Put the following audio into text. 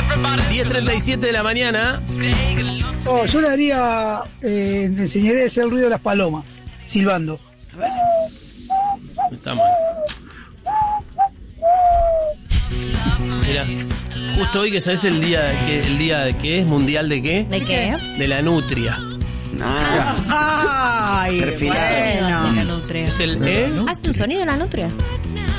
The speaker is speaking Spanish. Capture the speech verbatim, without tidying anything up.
diez treinta y siete de la mañana. Oh, yo le haría, eh, le enseñaría a hacer el ruido de las palomas, silbando. A ver. Está mal. Mira, justo hoy que sabes el día que el día de qué es mundial de qué? ¿De qué? De la nutria. Ay, ¿Qué sonido hace la bueno. nutria? Es el ¿eh? ¿Hace un sonido la nutria?